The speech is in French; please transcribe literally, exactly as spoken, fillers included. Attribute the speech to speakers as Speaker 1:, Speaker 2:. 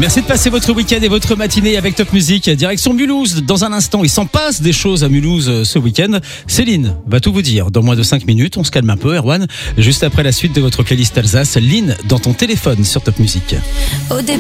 Speaker 1: Merci de passer votre week-end et votre matinée avec Top Music. Direction Mulhouse. Dans un instant, il s'en passe des choses à Mulhouse ce week-end. Céline va tout vous dire dans moins de cinq minutes. On se calme un peu, Erwan. Juste après la suite de votre playlist Alsace, Lynn dans ton téléphone sur Top Music.
Speaker 2: Au début